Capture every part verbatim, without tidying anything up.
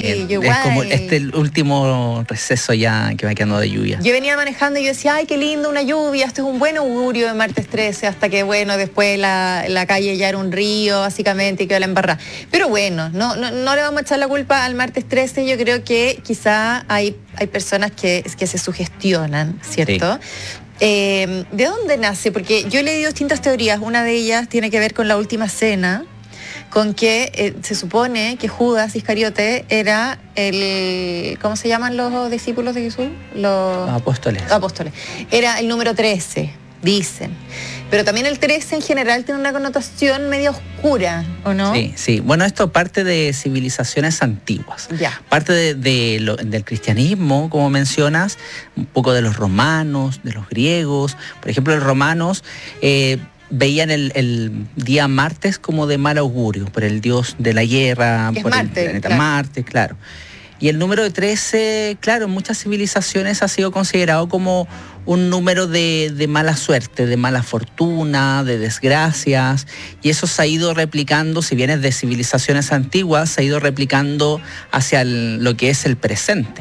sí, igual. Es como este el último receso ya que va quedando de lluvia. Yo venía manejando y yo decía, ay, qué lindo una lluvia, esto es un buen augurio de martes trece, hasta que, bueno, después la, la calle ya era un río, básicamente, y quedó la embarrada. Pero bueno, no, no, no le vamos a echar la culpa al martes trece, yo creo que quizá hay, hay personas que, que se sugestionan, ¿cierto? Sí. Eh, ¿De dónde nace? Porque yo he leído distintas teorías, una de ellas tiene que ver con la última cena, con que eh, se supone que Judas Iscariote era el, ¿cómo se llaman los discípulos de Jesús? Los, los apóstoles. Los apóstoles. Era el número trece, dicen. Pero también el trece en general tiene una connotación medio oscura, ¿o no? Sí, sí. Bueno, esto parte de civilizaciones antiguas. Ya. Parte de, de lo, del cristianismo, como mencionas, un poco de los romanos, de los griegos. Por ejemplo, los romanos eh, veían el, el día martes como de mal augurio, por el dios de la guerra, por Marte, el planeta claro. Marte, claro. Y el número de trece, claro, en muchas civilizaciones ha sido considerado como un número de, de mala suerte, de mala fortuna, de desgracias, y eso se ha ido replicando, si bien es de civilizaciones antiguas, se ha ido replicando hacia el, lo que es el presente.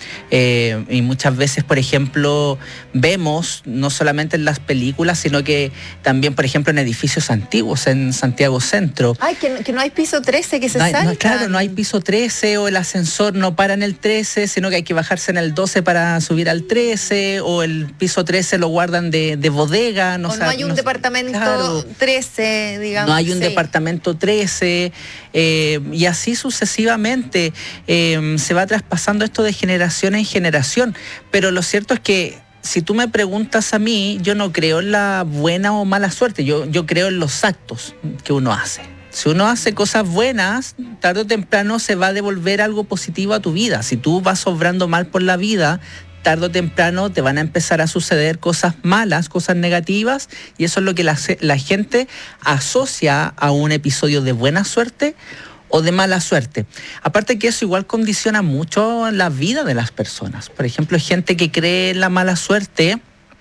Eh, y muchas veces, por ejemplo, vemos, no solamente en las películas, sino que también, por ejemplo, en edificios antiguos, en Santiago Centro. Ay, que, que no hay piso trece, que se no hay, saltan. No, claro, no hay piso trece, o el ascensor no para en el trece, sino que hay que bajarse en el doce para subir al trece, o el piso trece lo guardan de, de bodega. No o no hay un no, departamento claro, trece, digamos. No hay un sí. departamento trece, eh, y así sucesivamente eh, se va traspasando esto de generación en generación, pero lo cierto es que si tú me preguntas a mí, yo no creo en la buena o mala suerte, yo, yo creo en los actos que uno hace. Si uno hace cosas buenas, tarde o temprano se va a devolver algo positivo a tu vida. Si tú vas obrando mal por la vida, tarde o temprano te van a empezar a suceder cosas malas, cosas negativas, y eso es lo que la, la gente asocia a un episodio de buena suerte o de mala suerte. Aparte que eso igual condiciona mucho la vida de las personas. Por ejemplo, hay gente que cree en la mala suerte,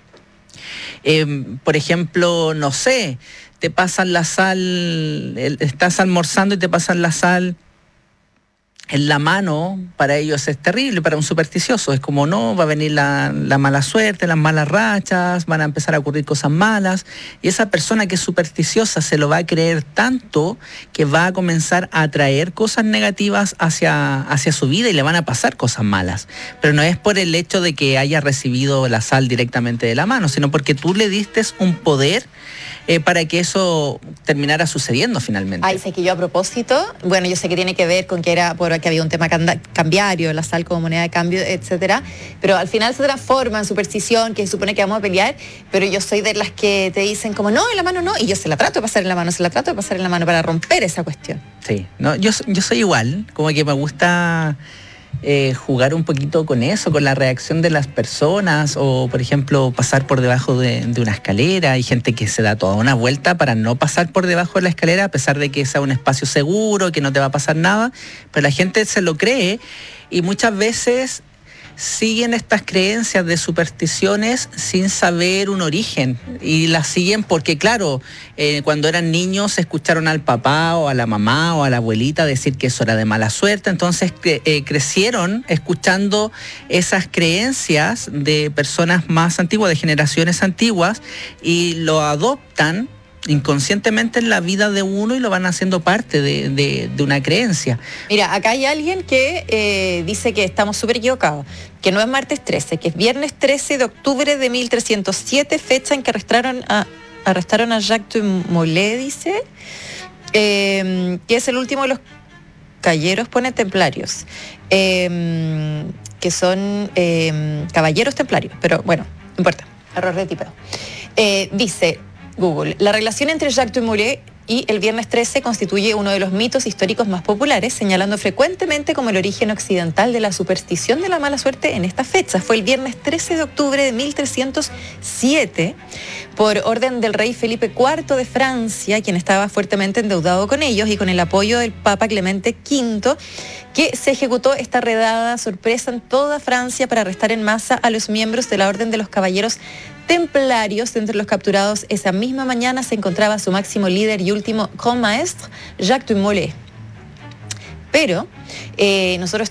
eh, por ejemplo, no sé, te pasan la sal, estás almorzando y te pasan la sal en la mano, para ellos es terrible, para un supersticioso. Es como, no, va a venir la, la mala suerte, las malas rachas, van a empezar a ocurrir cosas malas. Y esa persona que es supersticiosa se lo va a creer tanto que va a comenzar a atraer cosas negativas hacia, hacia su vida y le van a pasar cosas malas. Pero no es por el hecho de que haya recibido la sal directamente de la mano, sino porque tú le diste un poder eh, para que eso terminara sucediendo finalmente. Ay, sé que yo a propósito, bueno, yo sé que tiene que ver con que era por que había un tema cambiario, la sal como moneda de cambio, etcétera, pero al final se transforma en superstición, que se supone que vamos a pelear, pero yo soy de las que te dicen como, no, en la mano no, y yo se la trato de pasar en la mano, se la trato de pasar en la mano para romper esa cuestión. Sí, no, yo, yo soy igual, como que me gusta eh, jugar un poquito con eso, con la reacción de las personas, o por ejemplo pasar por debajo de, de una escalera. Hay gente que se da toda una vuelta para no pasar por debajo de la escalera, a pesar de que sea un espacio seguro, que no te va a pasar nada, pero la gente se lo cree y muchas veces siguen estas creencias de supersticiones sin saber un origen, y las siguen porque, claro, eh, cuando eran niños escucharon al papá o a la mamá o a la abuelita decir que eso era de mala suerte, entonces cre- eh, crecieron escuchando esas creencias de personas más antiguas, de generaciones antiguas, y lo adoptan inconscientemente en la vida de uno y lo van haciendo parte de, de, de una creencia. Mira, acá hay alguien que eh, dice que estamos súper equivocados, que no es martes trece, que es viernes trece de octubre de mil trescientos siete, fecha en que arrestaron a, arrestaron a Jacques de Molay, dice, eh, que es el último de los caballeros, pone templarios, eh, que son eh, caballeros templarios, pero bueno, no importa, error de tipeo. Eh, dice Google, la relación entre Jacques de Molay y el viernes trece constituye uno de los mitos históricos más populares, señalando frecuentemente como el origen occidental de la superstición de la mala suerte en esta fecha. Fue el viernes trece de octubre de mil trescientos siete, por orden del rey Felipe cuarto de Francia, quien estaba fuertemente endeudado con ellos, y con el apoyo del Papa Clemente quinto, que se ejecutó esta redada sorpresa en toda Francia para arrestar en masa a los miembros de la Orden de los Caballeros Templarios. Entre los capturados esa misma mañana se encontraba su máximo líder y último grand maestre, Jacques de Molay. Pero eh, nosotros